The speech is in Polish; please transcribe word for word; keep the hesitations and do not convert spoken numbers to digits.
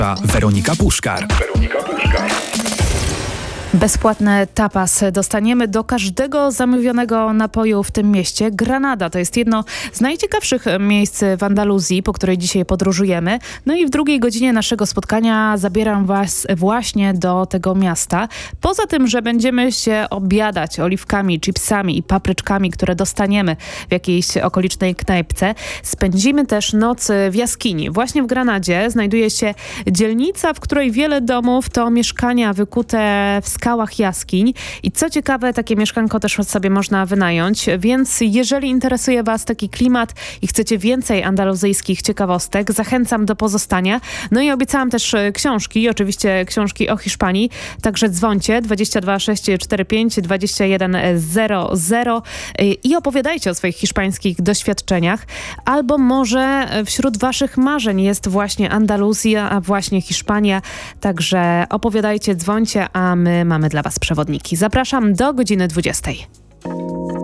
Weronika Puszkar. Weronika Puszkar. Bezpłatne tapas dostaniemy do każdego zamówionego napoju w tym mieście. Granada to jest jedno z najciekawszych miejsc w Andaluzji, po której dzisiaj podróżujemy. No i w drugiej godzinie naszego spotkania zabieram Was właśnie do tego miasta. Poza tym, że będziemy się obiadać oliwkami, chipsami i papryczkami, które dostaniemy w jakiejś okolicznej knajpce, spędzimy też noc w jaskini. Właśnie w Granadzie znajduje się dzielnica, w której wiele domów to mieszkania wykute w skałach jaskiń i co ciekawe, takie mieszkanko też sobie można wynająć, więc jeżeli interesuje Was taki klimat i chcecie więcej andaluzyjskich ciekawostek, zachęcam do pozostania. No i obiecałam też książki, oczywiście książki o Hiszpanii, także dzwońcie dwadzieścia dwa sześć cztery pięć dwadzieścia jeden zero zero i opowiadajcie o swoich hiszpańskich doświadczeniach, albo może wśród Waszych marzeń jest właśnie Andaluzja, a właśnie Hiszpania, także opowiadajcie, dzwońcie, a my mamy dla Was przewodniki. Zapraszam do godziny dwudziestej.